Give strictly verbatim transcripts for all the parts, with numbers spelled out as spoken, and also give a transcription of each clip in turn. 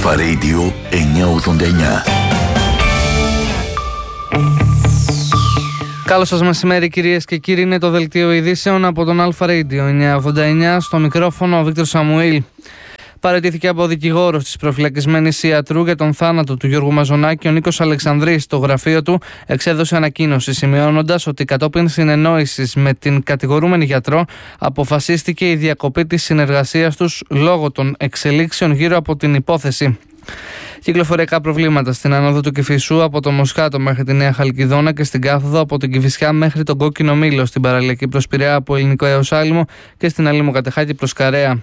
Αλφα Radio εννιακόσια ογδόντα εννιά. Καλό σας μεσημέρι κυρίες και κύριοι, είναι το δελτίο ειδήσεων από τον Αλφα Radio εννιακόσια ογδόντα εννιά. Στο μικρόφωνο ο Βίκτορ Σαμουήλ. Παραιτήθηκε από δικηγόρος της προφυλακισμένης ιατρού για τον θάνατο του Γιώργου Μαζονάκη ο Νίκος Αλεξανδρής. Στο γραφείο του εξέδωσε ανακοίνωση σημειώνοντας ότι κατόπιν συνεννόησης με την κατηγορούμενη γιατρό αποφασίστηκε η διακοπή της συνεργασίας τους λόγω των εξελίξεων γύρω από την υπόθεση. Κυκλοφοριακά προβλήματα στην ανόδο του Κηφισού από το Μοσχάτο μέχρι τη Νέα Χαλκιδόνα και στην κάθοδο από την Κηφισιά μέχρι τον Κόκκινο Μήλο, στην παραλιακή προς Πειραιά από Ελληνικό έως Άλυμο και στην Άλυμο Κατεχάκη προς Καρέα.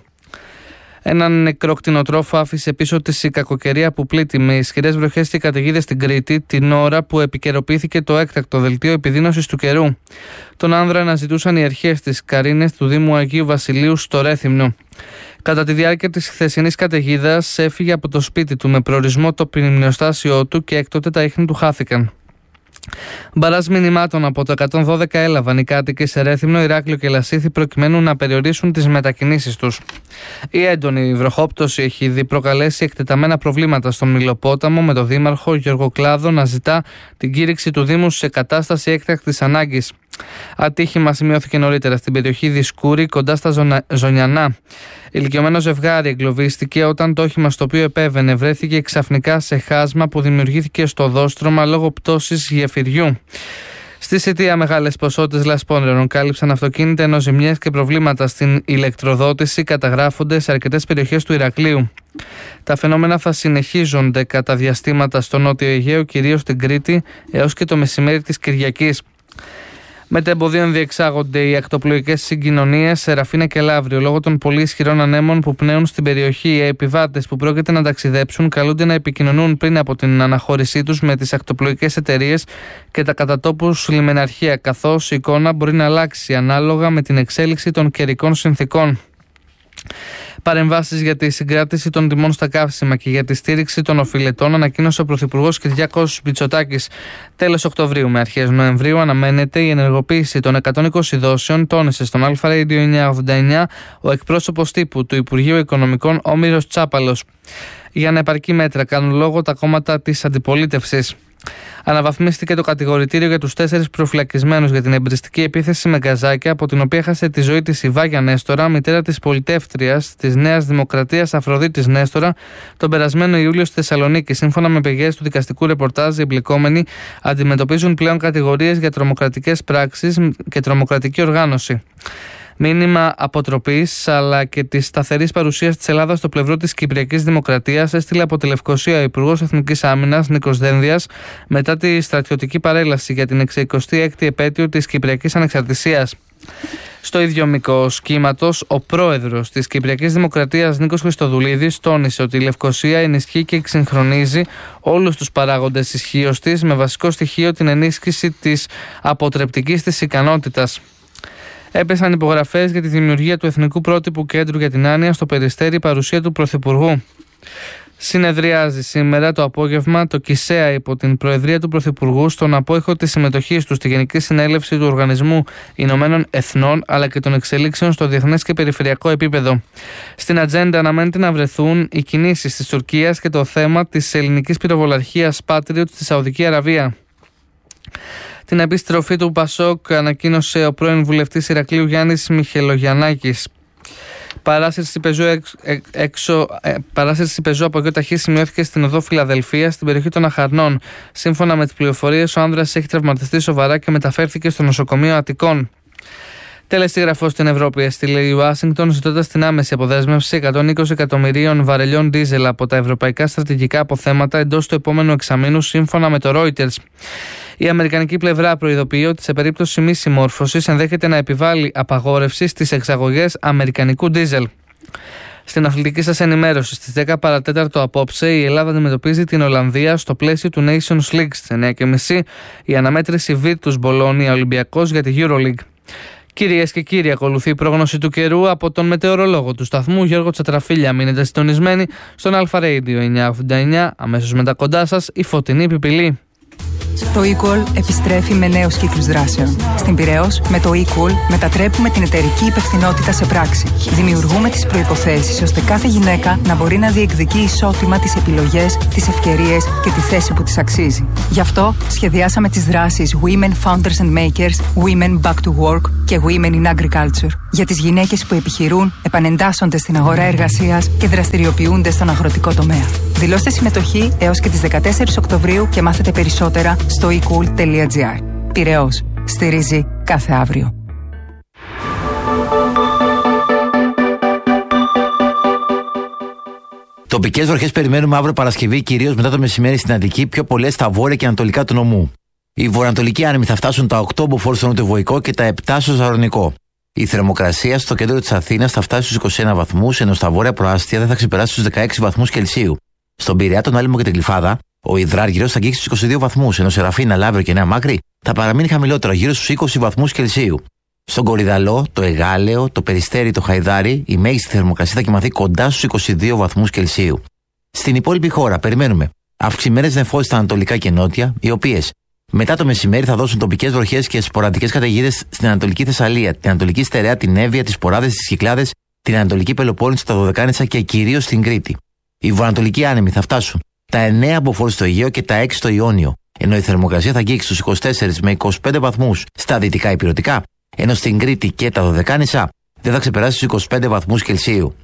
Έναν νεκρό κτηνοτρόφο άφησε πίσω της η κακοκαιρία που πλήττει με ισχυρές βροχές και καταιγίδες στην Κρήτη την ώρα που επικαιροποιήθηκε το έκτακτο δελτίο επιδείνωσης του καιρού. Τον άνδρα αναζητούσαν οι αρχές της Καρίνες του Δήμου Αγίου Βασιλείου στο Ρέθυμνο. Κατά τη διάρκεια της χθεσινής καταιγίδας έφυγε από το σπίτι του με προορισμό το πνημνιοστάσιό του και έκτοτε τα ίχνη του χάθηκαν. Μπαράζ μηνυμάτων από το εκατόν δώδεκα έλαβαν οι κάτοικοι σε Ρέθυμνο, Ηράκλειο και Λασίθι προκειμένου να περιορίσουν τις μετακινήσεις τους. Η έντονη βροχόπτωση έχει ήδη προκαλέσει εκτεταμένα προβλήματα στον Μηλοπόταμο, με τον δήμαρχο Γιώργο Κλάδο να ζητά την κήρυξη του Δήμου σε κατάσταση έκτακτης ανάγκης. Ατύχημα σημειώθηκε νωρίτερα στην περιοχή Δισκούρη, κοντά στα Ζωνα... Ζωνιανά. Ηλικιωμένο ζευγάρι εγκλωβίστηκε όταν το όχημα στο οποίο επέβαινε βρέθηκε ξαφνικά σε χάσμα που δημιουργήθηκε στο δόστρωμα λόγω πτώσης γεφυριού. Στη Σιτία, μεγάλες ποσότητες λασπόνερων κάλυψαν αυτοκίνητα, ενώ ζημιές και προβλήματα στην ηλεκτροδότηση καταγράφονται σε αρκετές περιοχές του Ηρακλείου. Τα φαινόμενα θα συνεχίζονται κατά διαστήματα στο Νότιο Αιγαίο, κυρίως στην Κρήτη, έως και το μεσημέρι της Κυριακής. Μετεμποδίων διεξάγονται οι ακτοπλοϊκές συγκοινωνίες σε Ραφίνα και Λαύριο λόγω των πολύ ισχυρών ανέμων που πνέουν στην περιοχή. Οι επιβάτες που πρόκειται να ταξιδέψουν καλούνται να επικοινωνούν πριν από την αναχώρησή τους με τις ακτοπλοϊκές εταιρείες και τα κατατόπους λιμεναρχεία, καθώς η εικόνα μπορεί να αλλάξει ανάλογα με την εξέλιξη των καιρικών συνθήκων. Παρεμβάσεις για τη συγκράτηση των τιμών στα καύσιμα και για τη στήριξη των οφειλετών ανακοίνωσε ο Πρωθυπουργός Κυριάκος Μητσοτάκης. Τέλος Οκτωβρίου με αρχές Νοεμβρίου αναμένεται η ενεργοποίηση των εκατόν είκοσι δόσεων, τόνισε στον Αλφα Radio εννιακόσια ογδόντα εννιά ο εκπρόσωπος τύπου του Υπουργείου Οικονομικών Όμηρος Τσάπαλος. Για ανεπαρκή μέτρα κάνουν λόγο τα κόμματα της αντιπολίτευσης. Αναβαθμίστηκε το κατηγορητήριο για τους τέσσερις προφυλακισμένους για την εμπριστική επίθεση με γκαζάκια, από την οποία έχασε τη ζωή της η Βάγια Νέστορα, μητέρα της πολιτεύτριας της Νέας Δημοκρατίας Αφροδίτης Νέστορα, τον περασμένο Ιούλιο στη Θεσσαλονίκη. Σύμφωνα με πηγές του δικαστικού ρεπορτάζ, οι εμπλεκόμενοι αντιμετωπίζουν πλέον κατηγορίες για τρομοκρατικές πράξεις και τρομοκρατική οργάνωση. Μήνυμα αποτροπής αλλά και της σταθερής παρουσίας της Ελλάδας στο πλευρό της Κυπριακής Δημοκρατίας έστειλε από τη Λευκοσία ο Υπουργός Εθνικής Άμυνας Νίκος Δένδιας μετά τη στρατιωτική παρέλαση για την εξηκοστή έκτη επέτειο της Κυπριακής Ανεξαρτησίας. Στο ίδιο μήκος κύματος, ο πρόεδρος της Κυπριακής Δημοκρατίας Νίκος Χριστοδουλίδης τόνισε ότι η Λευκοσία ενισχύει και εξυγχρονίζει όλους τους παράγοντες ισχύως της, με βασικό στοιχείο την ενίσχυση της αποτρεπτικής της ικανότητας. Έπεσαν υπογραφές για τη δημιουργία του Εθνικού Πρότυπου Κέντρου για την Άνοια στο Περιστέρι, παρουσία του Πρωθυπουργού. Συνεδριάζει σήμερα το απόγευμα το ΚΙΣΕΑ υπό την Προεδρία του Πρωθυπουργού στον απόϊχο της συμμετοχής του στη Γενική Συνέλευση του Οργανισμού Ηνωμένων Εθνών αλλά και των εξελίξεων στο διεθνές και περιφερειακό επίπεδο. Στην ατζέντα αναμένεται να βρεθούν οι κινήσεις της Τουρκίας και το θέμα της ελληνικής πυροβολαρχίας Patriot στη Σαουδική Αραβία. Την επιστροφή του Πασόκ ανακοίνωσε ο πρώην βουλευτής Ηρακλείου Γιάννης Μιχελογιαννάκης. Παράσυρση πεζού, εξ, έξω, ε, παράσυρση πεζού από γιο ταχύ σημειώθηκε στην οδό Φιλαδελφία, στην περιοχή των Αχαρνών. Σύμφωνα με τις πληροφορίες, ο άνδρας έχει τραυματιστεί σοβαρά και μεταφέρθηκε στο νοσοκομείο Αττικών. Τελεστίγραφο στην Ευρώπη έστειλε η Ουάσιγκτον ζητώντας την άμεση αποδέσμευση εκατόν είκοσι εκατομμυρίων βαρελιών ντίζελ από τα ευρωπαϊκά στρατηγικά αποθέματα εντός του επόμενου εξαμήνου, σύμφωνα με το Reuters. Η αμερικανική πλευρά προειδοποιεί ότι σε περίπτωση μη συμμόρφωσης ενδέχεται να επιβάλλει απαγόρευση στις εξαγωγές αμερικανικού ντίζελ. Στην αθλητική σας ενημέρωση, στις δέκα παρά τέταρτο απόψε, η Ελλάδα αντιμετωπίζει την Ολλανδία στο πλαίσιο του Nations League. Στις εννιά και μισή η αναμέτρηση Virtus Bologna Ολυμπιακός για τη EuroLeague. Κυρίες και κύριοι, ακολουθεί η πρόγνωση του καιρού από τον μετεωρολόγο του σταθμού Γιώργο Τσατραφίλια. Μείνετε συντονισμένοι στον Αλφα Radio εννιακόσια ογδόντα εννιά. Αμέσως μετά κοντά σας η Φωτεινή Πιπηλή. Το eQual επιστρέφει με νέους κύκλους δράσεων. Στην Πειραιώς, με το eQual μετατρέπουμε την εταιρική υπευθυνότητα σε πράξη. Δημιουργούμε τις προϋποθέσεις ώστε κάθε γυναίκα να μπορεί να διεκδικεί ισότιμα τις επιλογές, τις ευκαιρίες και τη θέση που της αξίζει. Γι' αυτό σχεδιάσαμε τις δράσεις Women Founders and Makers, Women Back to Work και Women in Agriculture για τις γυναίκες που επιχειρούν, επανεντάσσονται στην αγορά εργασίας και δραστηριοποιούνται στον αγροτικό τομέα. Δηλώστε συμμετοχή έως και τις δεκατέσσερις Οκτωβρίου και μάθετε περισσότερα στο ecool τελεία gr. Πειραιώς. Στηρίζει κάθε αύριο. Τοπικές βροχές περιμένουμε αύριο Παρασκευή, κυρίως μετά το μεσημέρι στην Αττική, πιο πολλές στα βόρεια και ανατολικά του νομού. Οι βορειοανατολικοί άνεμοι θα φτάσουν τα οκτώ μποφόρ στο νοτιοβοϊκό και τα επτά στο ζαρονικό. Η θερμοκρασία στο κέντρο της Αθήνας θα φτάσει στους είκοσι ένα βαθμούς, ενώ στα βόρεια προάστια δεν θα ξεπεράσει τους δεκαέξι βαθμούς Κελσίου. Στον Πειραιά, τον Άλυμο και την Γλυφάδα, ο υδράργυρος θα αγγίξει στους είκοσι δύο βαθμούς, ενώ σε Ραφίνα, Λαύριο και Νέα Μάκρη θα παραμείνει χαμηλότερο, γύρω στους είκοσι βαθμούς Κελσίου. Στον Κορυδαλό, το Εγάλεο, το Περιστέρι, το Χαϊδάρι, η μέγιστη θερμοκρασία θα κοιμαθεί κοντά στους είκοσι δύο βαθμούς Κελσίου. Στην υπόλοιπη χώρα περιμένουμε αυξημένες νεφώσεις στα ανατολικά και νότια, οι οποίες μετά το μεσημέρι θα δώσουν τοπικές βροχές και σποραδικές καταιγίδες στην Ανατολική Θεσσαλία, την Ανατολική Στερεά, την Εύβοια, τις Ποράδες, τις Κυκλάδες, την Ανατολική Πελοπόννησο, τα Δωδεκάνησα και κυρίως στην Κρήτη. Οι βορειοανατολικοί άνεμοι θα φτάσουν τα εννέα μποφόρ στο Αιγαίο και τα έξι στο Ιόνιο, ενώ η θερμοκρασία θα αγγίξει στους είκοσι τέσσερα με είκοσι πέντε βαθμούς στα δυτικά υπηρετικά, ενώ στην Κρήτη και τα Δωδεκάνησα δεν θα ξεπεράσει τους είκοσι πέντε βαθμούς Κελσίου.